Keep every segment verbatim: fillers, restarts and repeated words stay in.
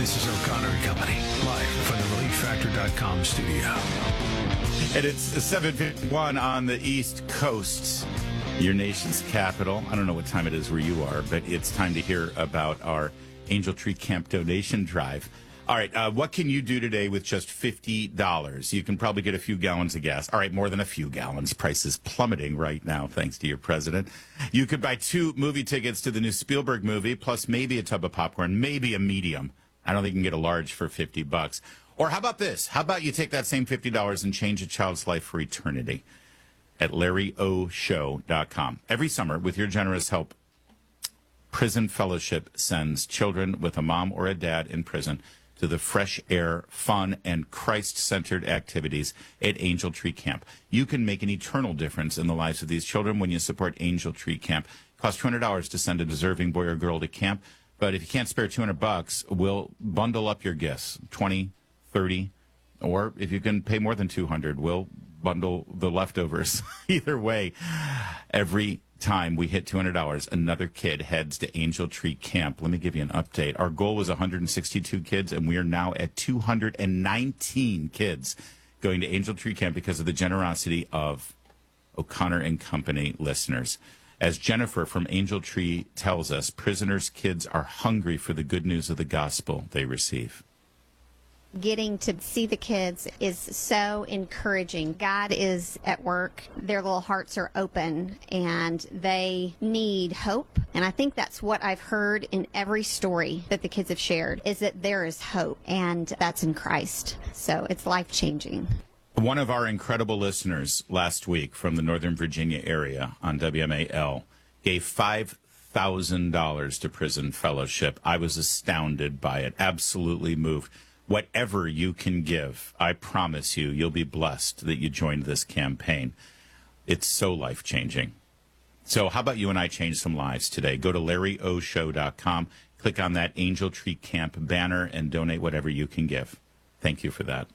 This is O'Connor and Company, live from the relief factor dot com studio. And it's seven fifty-one on the East Coast, your nation's capital. I don't know what time it is where you are, but it's time to hear about our Angel Tree Camp donation drive. All right, uh, what can you do today with just fifty dollars? You can probably get a few gallons of gas. All right, more than a few gallons. Price is plummeting right now, thanks to your president. You could buy two movie tickets to the new Spielberg movie, plus maybe a tub of popcorn, maybe a medium. I don't think you can get a large for fifty bucks. Or how about this? How about you take that same fifty dollars and change a child's life for eternity at Larry O Show dot com. Every summer, with your generous help, Prison Fellowship sends children with a mom or a dad in prison to the fresh air, fun, and Christ-centered activities at Angel Tree Camp. You can make an eternal difference in the lives of these children when you support Angel Tree Camp. It costs two hundred dollars to send a deserving boy or girl to camp. But if you can't spare two hundred bucks, we'll bundle up your gifts, twenty, thirty, or if you can pay more than two hundred, we'll bundle the leftovers. Either way, every time we hit two hundred dollars, another kid heads to Angel Tree Camp. Let me give you an update. Our goal was one hundred sixty-two kids, and we are now at two hundred nineteen kids going to Angel Tree Camp because of the generosity of O'Connor and Company listeners. As Jennifer from Angel Tree tells us, prisoners' kids are hungry for the good news of the gospel they receive. Getting to see the kids is so encouraging. God is at work. Their little hearts are open, and they need hope. And I think that's what I've heard in every story that the kids have shared, is that there is hope, and that's in Christ. So it's life-changing. One of our incredible listeners last week from the Northern Virginia area on W M A L gave five thousand dollars to Prison Fellowship. I was astounded by it, absolutely moved. Whatever you can give, I promise you, you'll be blessed that you joined this campaign. It's so life-changing. So how about you and I change some lives today? Go to Larry O Show dot com, click on that Angel Tree Camp banner, and donate whatever you can give. Thank you for that.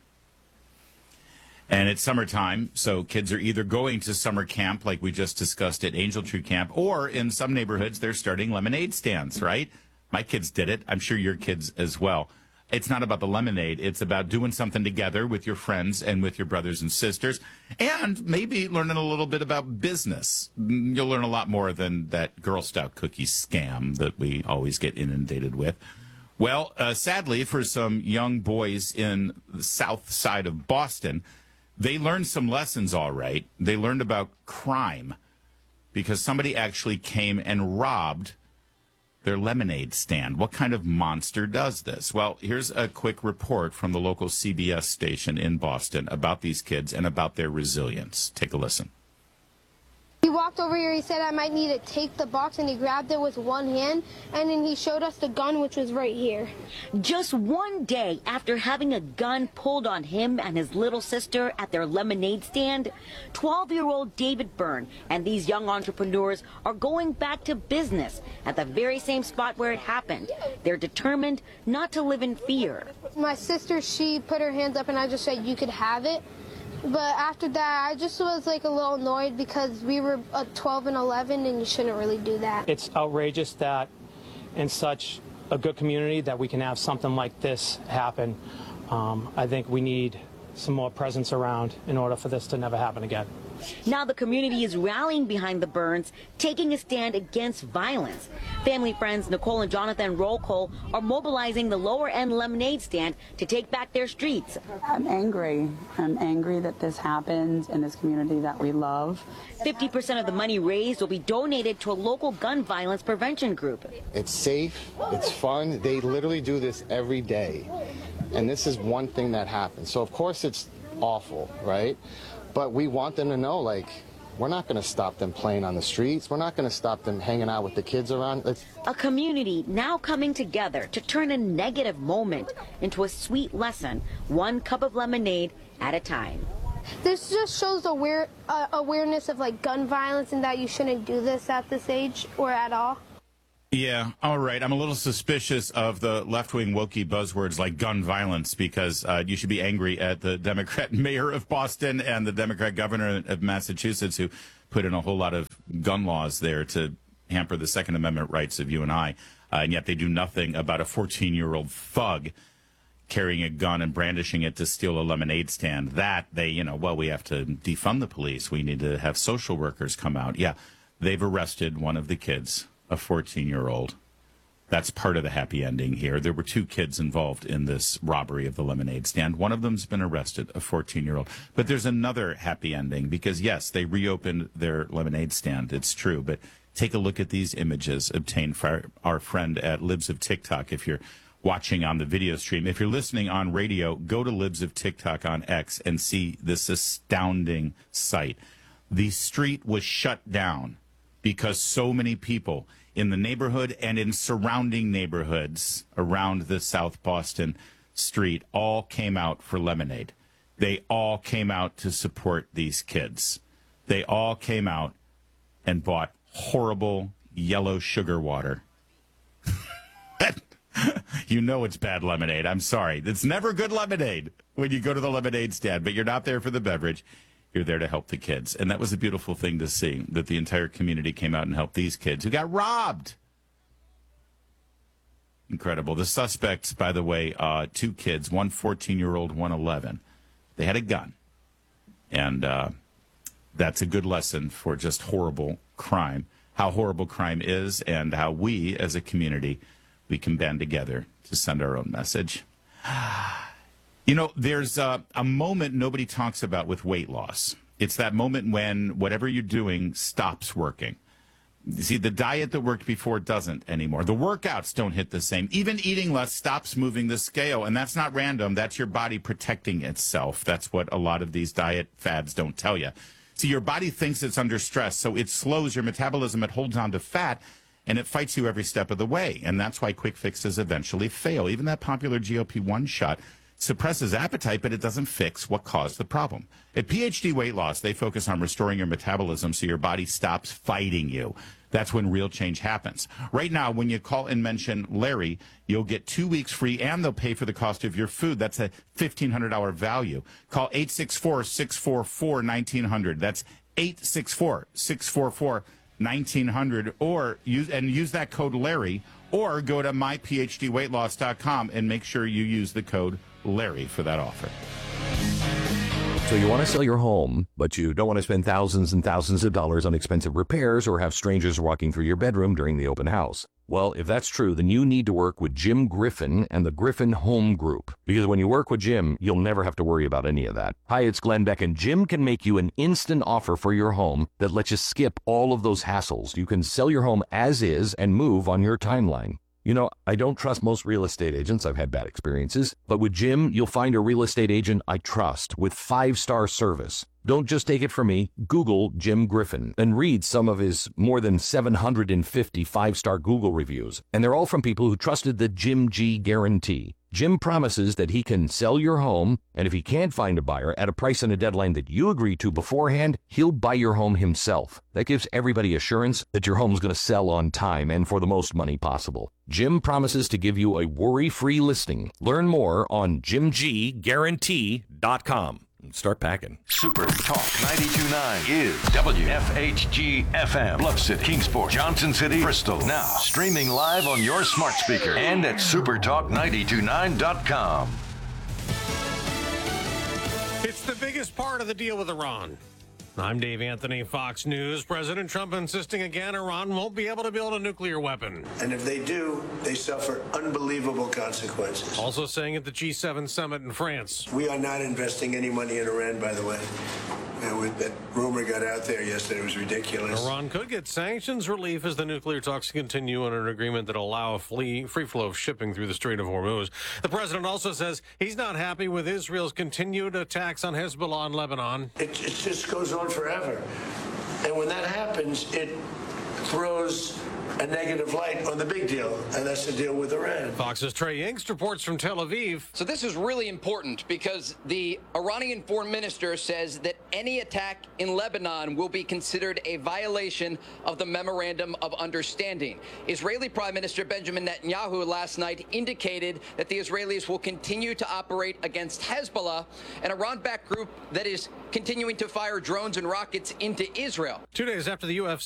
And it's summertime, so kids are either going to summer camp, like we just discussed at Angel Tree Camp, or in some neighborhoods, they're starting lemonade stands, right? My kids did it. I'm sure your kids as well. It's not about the lemonade. It's about doing something together with your friends and with your brothers and sisters, and maybe learning a little bit about business. You'll learn a lot more than that Girl Scout cookie scam that we always get inundated with. Well, uh, sadly, for some young boys in the south side of Boston, they learned some lessons, all right. They learned about crime because somebody actually came and robbed their lemonade stand. What kind of monster does this? Well, here's a quick report from the local C B S station in Boston about these kids and about their resilience. Take a listen. He walked over here, he said I might need to take the box, and he grabbed it with one hand, and then he showed us the gun, which was right here. Just one day after having a gun pulled on him and his little sister at their lemonade stand, twelve-year-old David Byrne and these young entrepreneurs are going back to business at the very same spot where it happened. They're determined not to live in fear. My sister, she put her hands up, and I just said, you could have it. But after that, I just was like a little annoyed because we were uh, twelve and eleven, and you shouldn't really do that. It's outrageous that in such a good community that we can have something like this happen. Um, I think we need some more presence around in order for this to never happen again. Now the community is rallying behind the Byrnes, taking a stand against violence. Family friends Nicole and Jonathan Roll Call are mobilizing the lower-end lemonade stand to take back their streets. I'm angry. I'm angry that this happens in this community that we love. fifty percent of the money raised will be donated to a local gun violence prevention group. It's safe. It's fun. They literally do this every day. And this is one thing that happens. So, of course, it's awful, right? But we want them to know, like, we're not going to stop them playing on the streets. We're not going to stop them hanging out with the kids around. It's a community now coming together to turn a negative moment into a sweet lesson, one cup of lemonade at a time. This just shows aware, uh, awareness of, like, gun violence and that you shouldn't do this at this age or at all. Yeah, all right. I'm a little suspicious of the left-wing wokey buzzwords like gun violence because uh, you should be angry at the Democrat mayor of Boston and the Democrat governor of Massachusetts who put in a whole lot of gun laws there to hamper the Second Amendment rights of you and I. Uh, and yet they do nothing about a fourteen-year-old thug carrying a gun and brandishing it to steal a lemonade stand. That they, you know, well, we have to defund the police. We need to have social workers come out. Yeah, they've arrested one of the kids, a fourteen-year-old. That's part of the happy ending here. There were two kids involved in this robbery of the lemonade stand. One of them's been arrested, a fourteen-year-old. But there's another happy ending because, yes, they reopened their lemonade stand. It's true. But take a look at these images obtained for our friend at Libs of TikTok. If you're watching on the video stream, if you're listening on radio, go to Libs of TikTok on X and see this astounding sight. The street was shut down because so many people in the neighborhood and in surrounding neighborhoods around the South Boston street all came out for lemonade. They all came out to support these kids. They all came out and bought horrible yellow sugar water. You know it's bad lemonade. I'm sorry. It's never good lemonade when you go to the lemonade stand, but you're not there for the beverage. You're there to help the kids. And that was a beautiful thing to see, that the entire community came out and helped these kids who got robbed. Incredible. The suspects, by the way, uh, two kids, one fourteen-year-old, one eleven. They had a gun. And uh, that's a good lesson for just horrible crime, how horrible crime is, and how we, as a community, we can band together to send our own message. You know, there's a, a moment nobody talks about with weight loss. It's that moment when whatever you're doing stops working. You see, the diet that worked before doesn't anymore. The workouts don't hit the same. Even eating less stops moving the scale, and that's not random. That's your body protecting itself. That's what a lot of these diet fads don't tell you. See, your body thinks it's under stress, so it slows your metabolism. It holds on to fat, and it fights you every step of the way. And that's why quick fixes eventually fail. Even that popular G O P one shot suppresses appetite, but it doesn't fix what caused the problem. At P H D Weight Loss, they focus on restoring your metabolism so your body stops fighting you. That's when real change happens. Right now, when you call and mention Larry, you'll get two weeks free, and they'll pay for the cost of your food. That's a fifteen hundred dollars value. Call eight six four, six four four, one nine zero zero. That's eight six four, six four four, one nine zero zero, or use and use that code Larry, or go to my p h d weight loss dot com and make sure you use the code Larry for that offer. So you want to sell your home, but you don't want to spend thousands and thousands of dollars on expensive repairs or have strangers walking through your bedroom during the open house. Well, if that's true, then you need to work with Jim Griffin and the Griffin Home Group. Because when you work with Jim, you'll never have to worry about any of that. Hi, it's Glenn Beck, and Jim can make you an instant offer for your home that lets you skip all of those hassles. You can sell your home as is and move on your timeline. You know, I don't trust most real estate agents. I've had bad experiences. But with Jim, you'll find a real estate agent I trust with five-star service. Don't just take it from me. Google Jim Griffin and read some of his more than seven hundred fifty five-star Google reviews. And they're all from people who trusted the Jim G guarantee. Jim promises that he can sell your home, and if he can't find a buyer at a price and a deadline that you agree to beforehand, he'll buy your home himself. That gives everybody assurance that your home's going to sell on time and for the most money possible. Jim promises to give you a worry-free listing. Learn more on jim g guarantee dot com. Start packing. Super Talk ninety-two point nine is W F H G F M. Bluff City, Kingsport, Johnson City, Bristol. Now streaming live on your smart speaker and at super talk nine two nine dot com. It's the biggest part of the deal with Iran. I'm Dave Anthony, Fox News. President Trump insisting again Iran won't be able to build a nuclear weapon. And if they do, they suffer unbelievable consequences. Also saying at the G seven summit in France. We are not investing any money in Iran, by the way. Uh, with that rumor got out there yesterday, it was ridiculous. Iran could get sanctions relief as the nuclear talks continue on an agreement that will allow a free, free flow of shipping through the Strait of Hormuz. The president also says he's not happy with Israel's continued attacks on Hezbollah in Lebanon. It, it just goes on forever. And when that happens, it throws a negative light on the big deal, and that's the deal with Iran. Fox's Trey Yingst reports from Tel Aviv. So this is really important because the Iranian foreign minister says that any attack in Lebanon will be considered a violation of the Memorandum of Understanding. Israeli Prime Minister Benjamin Netanyahu last night indicated that the Israelis will continue to operate against Hezbollah, an Iran-backed group that is continuing to fire drones and rockets into Israel. Two days after the U F C